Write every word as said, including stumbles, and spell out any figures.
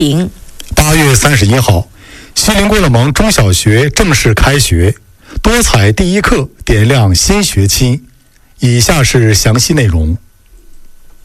零八月三十一号，西陵归了盟中小学正式开学，多彩第一课点亮新学期。以下是详细内容。